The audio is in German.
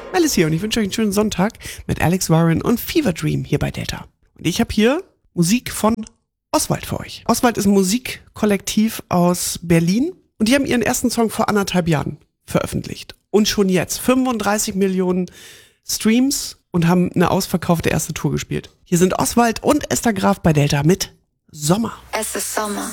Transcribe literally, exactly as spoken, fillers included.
Mel ist hier und ich wünsche euch einen schönen Sonntag mit Alex Warren und Fever Dream hier bei Delta. Und ich habe hier Musik von Oswald für euch. Oswald ist ein Musikkollektiv aus Berlin und die haben ihren ersten Song vor anderthalb Jahren veröffentlicht. Und schon jetzt fünfunddreißig Millionen Streams und haben eine ausverkaufte erste Tour gespielt. Hier sind Oswald und Esther Graf bei Delta mit Sommer. Es ist Sommer.